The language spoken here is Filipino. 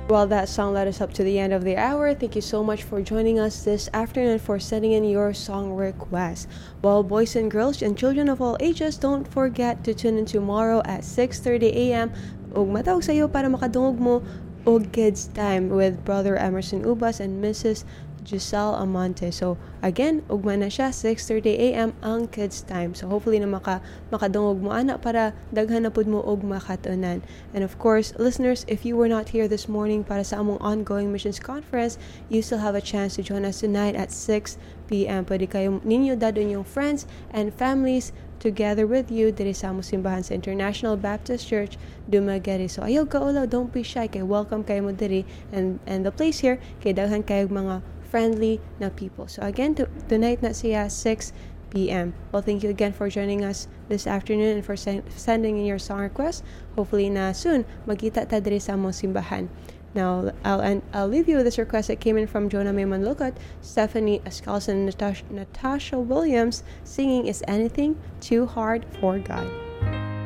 Well, that song led us up to the end of the hour. Thank you so much for joining us this afternoon, for sending in your song requests. Well, boys and girls and children of all ages, don't forget to tune in tomorrow at 6:30 a.m. ug matawag sa iyo para makadungog mo og Kids Time with Brother Emerson Ubas and Mrs. Giselle Amante. So, again, ugma na siya, 6:30 a.m. ang Kids Time. So, hopefully na makadungog mo ana para daghan na pud mo og makatunan. And of course, listeners, if you were not here this morning para sa among ongoing missions conference, you still have a chance to join us tonight at 6 p.m. Pwede kayo ninyo dadon yung friends and families together with you diri sa among simbahan sa International Baptist Church Dumaguete. So ayaw ka ulaw, don't be shy, kay welcome kayo mo diri, and the place here kay daghan kayo mga friendly na people. So again, tonight na siya 6 p.m. Well, thank you again for joining us this afternoon and for sending in your song request. Hopefully na soon magkita ta diri sa among simbahan. Now, I'll leave you with this request that came in from Jonah May Manlukat, Stephanie Escalson, and Natasha Williams, singing "Is Anything Too Hard for God?"